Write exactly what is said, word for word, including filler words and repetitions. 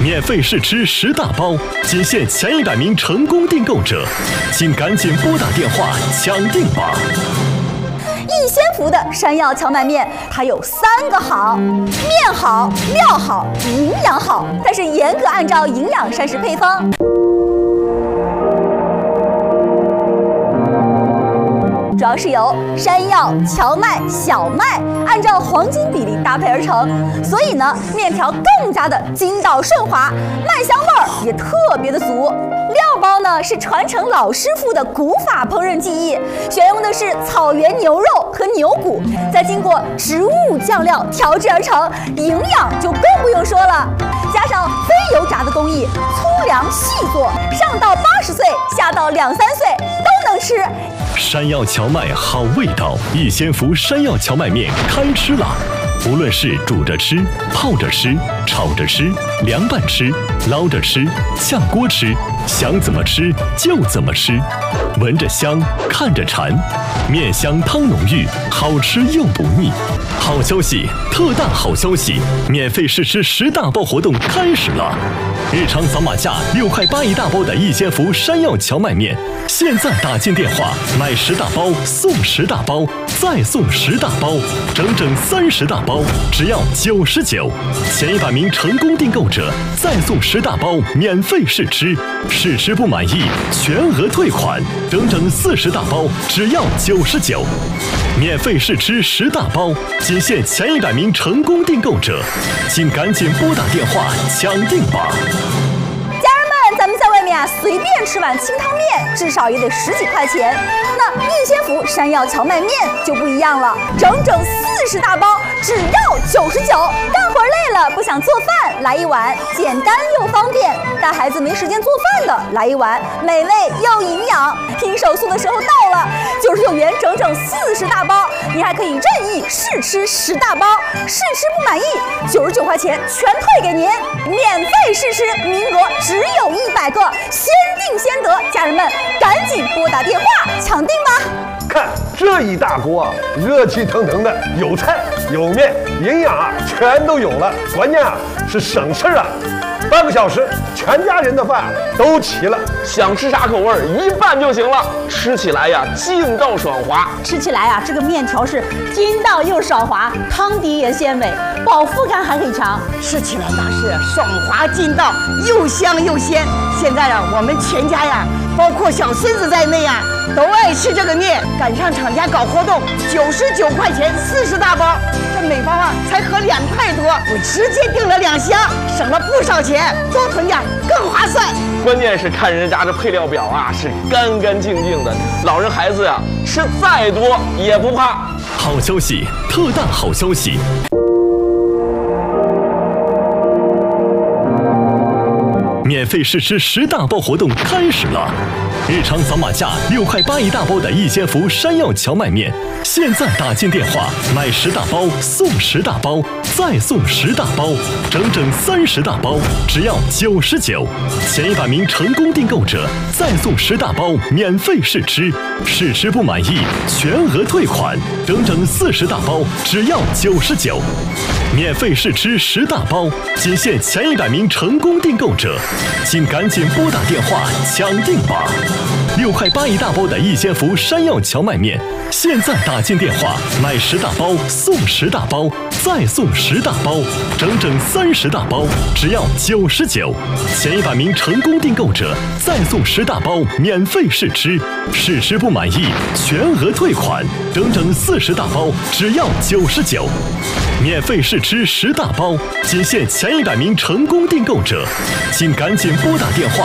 免费试吃十大包，仅限前一百名成功订购者，请赶紧拨打电话抢订吧！ 逸仙福的山药荞麦面，它有三个好：面好、料好、营养好。但是严格按照营养膳食配方。主要是由山药、荞麦、小麦按照黄金比例搭配而成，所以呢，面条更加的筋道顺滑，麦香味儿也特别的足。料包呢是传承老师傅的古法烹饪技艺，选用的是草原牛肉和牛骨，再经过植物酱料调制而成，营养就更不用说了。加上非油炸的工艺，粗粮细做，上到八十岁，下到两三岁都能吃。 山药荞麦好味道，逸仙福山药荞麦面开吃啦！无论是煮着吃、泡着吃、炒着吃、凉拌吃、捞着吃、炝锅吃，想怎么吃就怎么吃，闻着香，看着馋，面香汤浓郁，好吃又不腻。好消息，特大好消息！免费试吃十大包活动开始了！日常扫码价六块八一大包的逸仙福山药荞麦面，现在打进电话买十大包送十大包，再送十大包，整整三十大包，只要九十九。前一百名成功订购者再送十大包免费试吃，试吃不满意全额退款，整整四十大包，只要九十九。免费试吃十大包，仅限前一百名成功订购者，请赶紧拨打电话抢订吧！ 家人们，咱们在外面啊，随便吃碗清汤面，至少也得十几块钱。那逸仙福山药荞麦面就不一样了，整整四十大包，只要九十九。干活累了不想做饭，来一碗简单又方便；带孩子没时间做饭的，来一碗美味又营养。拼手速的时候到了，九十九元整整四十大包，你还可以任意试吃十大包，试吃不满意，九十九块钱全退给您，免费试吃，名额只有一百个，先定先得。家人们，赶紧拨打电话抢订吧！ 看这一大锅啊，热气腾腾的，有菜有面，营养啊全都有了，关键啊是省事啊。半个小时，全家人的饭都齐了。 想吃啥口味儿，一拌就行了。吃起来呀，劲道爽滑。 吃起来啊，这个面条是筋道又爽滑，汤底也鲜美，饱腹感还很强。 吃起来那是爽滑劲道，又香又鲜。现在啊，我们全家呀，包括小孙子在内啊，都爱吃这个面。赶上厂家搞活动，九十九块钱四十大包，这每包啊才合两块多，我直接订了两箱，省了不少钱，多囤点更划算。 关键是看人家这配料表啊，是干干净净的，老人孩子呀、啊、吃再多也不怕。 好消息，特大好消息！免费试吃十大包活动开始了！日常扫码价六块八一大包的逸仙福山药荞麦面，现在打进电话买十大包送十大包，再送十大包，整整三十大包，只要九十九。前一百名成功订购者再送十大包免费试吃，试吃不满意全额退款，整整四十大包，只要九十九。免费试吃十大包，仅限前一百名成功订购者，请赶紧拨打电话抢订吧！六块八一大包的逸仙福山药荞麦面，现在打进电话买十大包送十大包，再送十大包，整整三十大包，只要九十九。前一百名成功订购者再送十大包免费试吃，试吃不满意全额退款，整整四十大包，只要九十九。免费试吃十大包，仅限前一百名成功订购者，请赶紧拨打电话